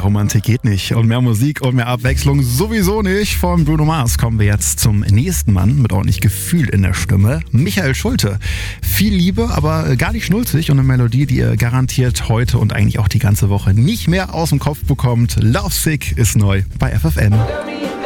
Mehr Romantik geht nicht und mehr Musik und mehr Abwechslung sowieso nicht. Von Bruno Mars kommen wir jetzt zum nächsten Mann mit ordentlich Gefühl in der Stimme. Michael Schulte. Viel Liebe, aber gar nicht schnulzig und eine Melodie, die ihr garantiert heute und eigentlich auch die ganze Woche nicht mehr aus dem Kopf bekommt. Lovesick ist neu bei FFN.